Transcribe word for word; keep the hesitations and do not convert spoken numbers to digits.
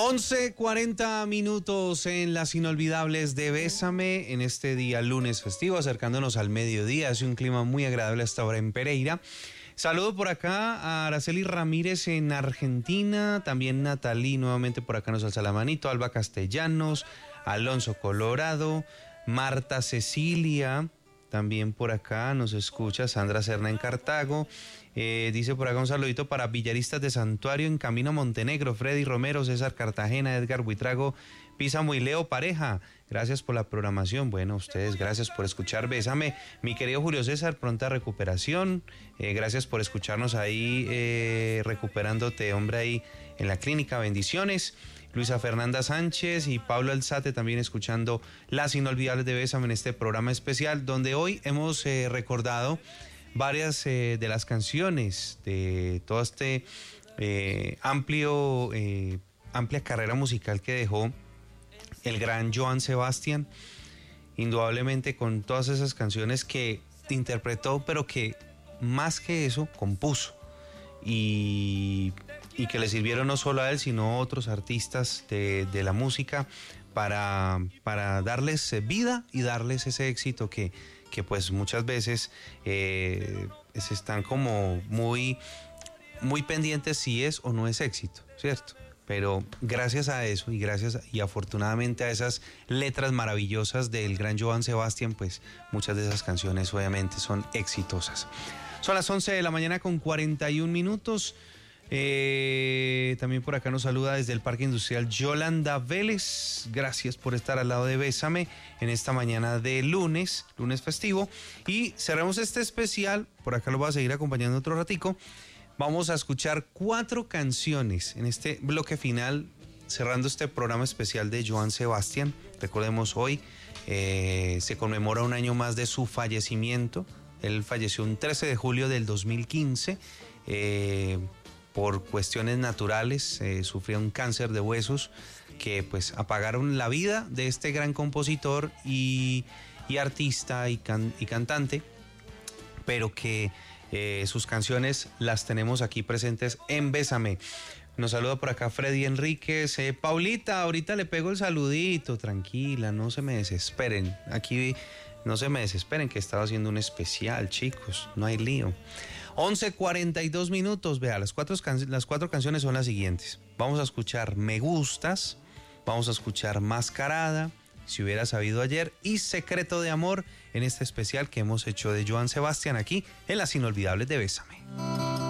once cuarenta minutos en las inolvidables de Bésame en este día lunes festivo, acercándonos al mediodía. Hace un clima muy agradable hasta ahora en Pereira. Saludo por acá a Araceli Ramírez en Argentina, también Natalí nuevamente por acá nos alza la manito, Alba Castellanos, Alonso Colorado, Marta Cecilia, también por acá nos escucha Sandra Serna en Cartago. Eh, dice por acá un saludito para Villaristas de Santuario en Camino a Montenegro, Freddy Romero, César Cartagena, Edgar Buitrago, Písamo y Leo Pareja. Gracias por la programación. Bueno, ustedes, gracias por escuchar Bésame. Mi querido Julio César, pronta recuperación. Eh, gracias por escucharnos ahí, eh, recuperándote, hombre, ahí en la clínica. Bendiciones. Luisa Fernanda Sánchez y Pablo Alzate también escuchando las inolvidables de Bésame en este programa especial, donde hoy hemos eh, recordado varias eh, de las canciones de todo este eh, amplio, eh, amplia carrera musical que dejó el gran Johann Sebastian, indudablemente con todas esas canciones que interpretó, pero que más que eso compuso y, y que le sirvieron no solo a él, sino a otros artistas de, de la música para, para darles vida y darles ese éxito que que pues muchas veces eh, se están como muy, muy pendientes si es o no es éxito, ¿cierto? Pero gracias a eso y gracias y afortunadamente a esas letras maravillosas del gran Johann Sebastian, pues muchas de esas canciones obviamente son exitosas. Son las once de la mañana con cuarenta y un minutos. Eh, también por acá nos saluda desde el Parque Industrial Yolanda Vélez. Gracias por estar al lado de Bésame en esta mañana de lunes, lunes festivo. Y cerramos este especial, por acá lo voy a seguir acompañando otro ratico. Vamos a escuchar cuatro canciones en este bloque final, cerrando este programa especial de Johann Sebastian. Recordemos, hoy eh, se conmemora un año más de su fallecimiento. Él falleció un trece de julio del dos mil quince. Eh... por cuestiones naturales, eh, sufrió un cáncer de huesos que pues apagaron la vida de este gran compositor y, y artista y, can, y cantante, pero que eh, sus canciones las tenemos aquí presentes en Bésame. Nos saluda por acá Freddy Enríquez. Eh, Paulita, ahorita le pego el saludito, tranquila, no se me desesperen. Aquí no se me desesperen que estaba haciendo un especial, chicos, no hay lío. once cuarenta y dos minutos, vea, las cuatro, can- las cuatro canciones son las siguientes. Vamos a escuchar Me Gustas, vamos a escuchar Mascarada, Si Hubiera Sabido Ayer y Secreto de Amor en este especial que hemos hecho de Johann Sebastian aquí en las inolvidables de Bésame.